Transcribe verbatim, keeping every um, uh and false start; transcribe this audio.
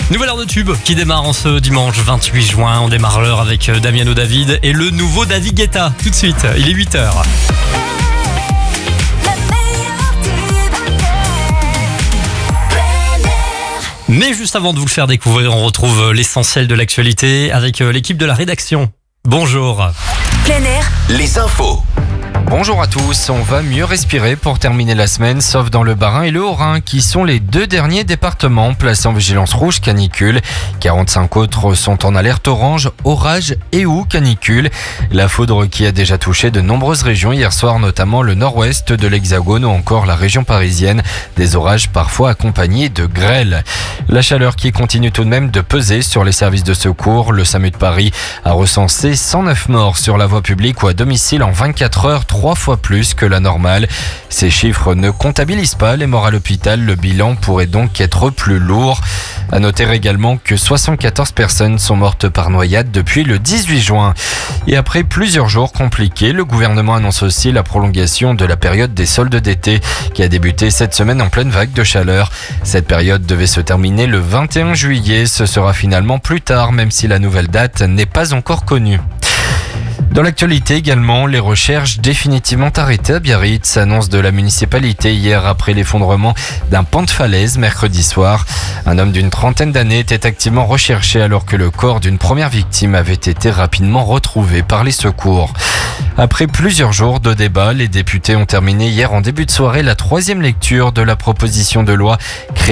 Nouvelle heure de tube qui démarre en ce dimanche vingt-huit juin. On démarre l'heure avec Damiano David et le nouveau David Guetta. Tout de suite, il est huit heures. Mais juste avant de vous le faire découvrir, on retrouve l'essentiel de l'actualité avec l'équipe de la rédaction. Bonjour. Plein air, les infos. Bonjour à tous, on va mieux respirer pour terminer la semaine, sauf dans le Bas-Rhin et le Haut-Rhin, qui sont les deux derniers départements placés en vigilance rouge canicule. quarante-cinq autres sont en alerte orange, orage et ou canicule. La foudre qui a déjà touché de nombreuses régions hier soir, notamment le nord-ouest de l'Hexagone ou encore la région parisienne. Des orages parfois accompagnés de grêle. La chaleur qui continue tout de même de peser sur les services de secours. Le SAMU de Paris a recensé cent neuf morts sur la voie publique ou à domicile en vingt-quatre heures, trois fois plus que la normale. Ces chiffres ne comptabilisent pas les morts à l'hôpital. Le bilan pourrait donc être plus lourd. À noter également que soixante-quatorze personnes sont mortes par noyade depuis le dix-huit juin. Et après plusieurs jours compliqués, le gouvernement annonce aussi la prolongation de la période des soldes d'été qui a débuté cette semaine en pleine vague de chaleur. Cette période devait se terminer le vingt et un juillet. Ce sera finalement plus tard, même si la nouvelle date n'est pas encore connue. Dans l'actualité également, les recherches définitivement arrêtées à Biarritz, annonce de la municipalité hier après l'effondrement d'un pan de falaise mercredi soir. Un homme d'une trentaine d'années était activement recherché alors que le corps d'une première victime avait été rapidement retrouvé par les secours. Après plusieurs jours de débat, les députés ont terminé hier en début de soirée la troisième lecture de la proposition de loi créée